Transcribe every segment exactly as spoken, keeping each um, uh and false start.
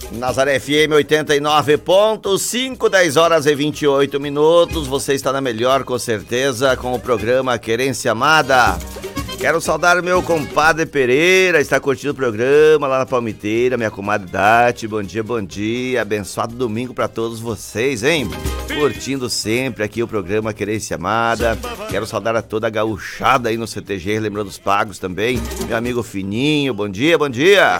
Nazaré F M oitenta e nove ponto cinco, dez horas e vinte e oito minutos. Você está na melhor, com certeza, com o programa Querência Amada. Quero saudar meu compadre Pereira, está curtindo o programa lá na Palmiteira, minha comadre Dati. Bom dia, bom dia. Abençoado domingo para todos vocês, hein? Curtindo sempre aqui o programa Querência Amada. Quero saudar a toda a gauchada aí no C T G, lembrando os pagos também. Meu amigo Fininho, bom dia, bom dia.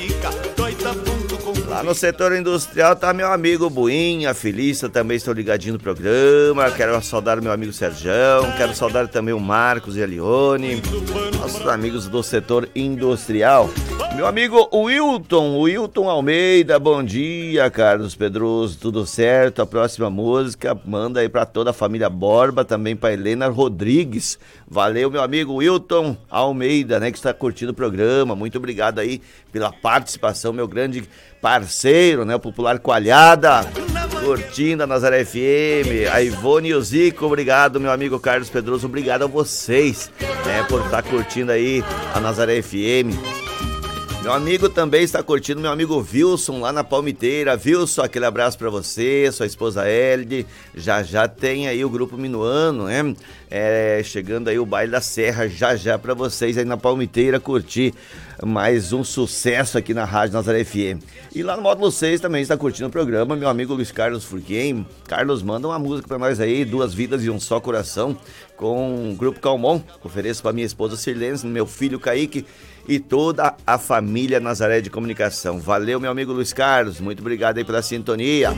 Lá no setor industrial tá meu amigo Buinha, Felícia, também estou ligadinho no programa. Quero saudar o meu amigo Serjão, quero saudar também o Marcos e a Lione, nossos amigos do setor industrial. Meu amigo Wilton, Wilton Almeida, bom dia, Carlos Pedroso, tudo certo? A próxima música manda aí pra toda a família Borba, também pra Helena Rodrigues. Valeu, meu amigo Wilton Almeida, né, que está curtindo o programa. Muito obrigado aí pela participação, meu grande parceiro, né, o Popular Coalhada, curtindo a Nazaré F M. A Ivone e o Zico, obrigado, meu amigo Carlos Pedroso, obrigado a vocês, né, por estar curtindo aí a Nazaré F M. Meu amigo também está curtindo, meu amigo Wilson lá na Palmiteira. Wilson, aquele abraço para você, sua esposa Elide. Já já tem aí o Grupo Minuano, né? É, chegando aí o Baile da Serra, já já para vocês aí na Palmiteira curtir mais um sucesso aqui na Rádio Nazaré F M. E lá no Módulo seis também está curtindo o programa, meu amigo Luiz Carlos Furquim. Carlos, manda uma música para nós aí, Duas Vidas e um Só Coração, com o Grupo Calmon. Ofereço para minha esposa Sirlene, meu filho Kaique e toda a família Nazaré de Comunicação. Valeu, meu amigo Luiz Carlos, muito obrigado aí pela sintonia.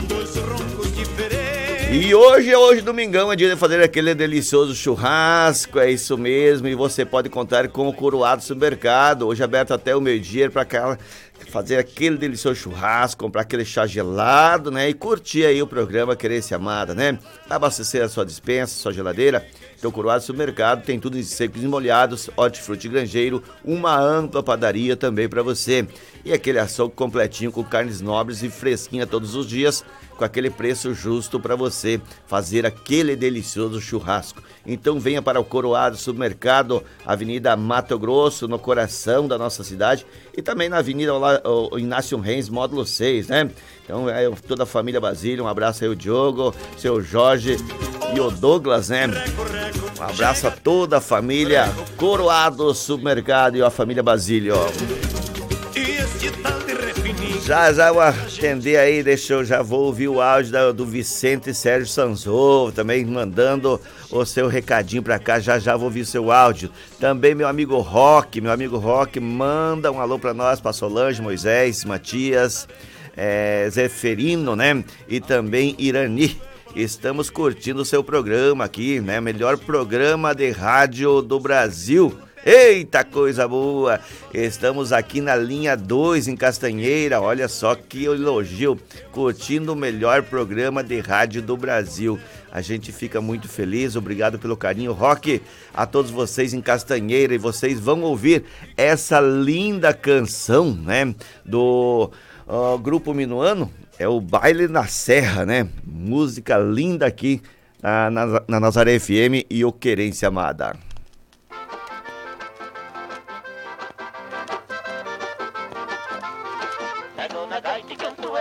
E hoje é hoje, domingão, é dia de fazer aquele delicioso churrasco, é isso mesmo, e você pode contar com o Coroado Supermercado, hoje aberto até o meio-dia para fazer aquele delicioso churrasco, comprar aquele chá gelado, né, e curtir aí o programa Querência Amada, né, abastecer a sua despensa, sua geladeira. Então, o Coroado Supermercado tem tudo em secos e molhados, hortifruti granjeiro, uma ampla padaria também para você. E aquele açougue completinho com carnes nobres e fresquinha todos os dias, com aquele preço justo para você fazer aquele delicioso churrasco. Então venha para o Coroado Supermercado, Avenida Mato Grosso, no coração da nossa cidade, e também na Avenida Inácio Reis, módulo seis, né? Então é toda a família Basílio, um abraço aí o Diogo, seu Jorge e o Douglas, né? Um abraço a toda a família Coroado Supermercado e a família Basílio. Já já eu atender aí, deixa eu já vou ouvir o áudio da, do Vicente Sérgio Sanzou, também mandando o seu recadinho pra cá, já já vou ouvir o seu áudio. Também meu amigo Roque, meu amigo Roque, manda um alô pra nós, pra Solange, Moisés, Matias, é, Zeferino, né? E também Irani. Estamos curtindo o seu programa aqui, né? Melhor programa de rádio do Brasil. Eita, coisa boa! Estamos aqui na linha dois, em Castanheira. Olha só que elogio. Curtindo o melhor programa de rádio do Brasil. A gente fica muito feliz. Obrigado pelo carinho, Roque. A todos vocês em Castanheira. E vocês vão ouvir essa linda canção, né? Do uh, Grupo Minuano. É o Baile na Serra, né? Música linda aqui na, na, na Nazaré F M e o Querência Amada.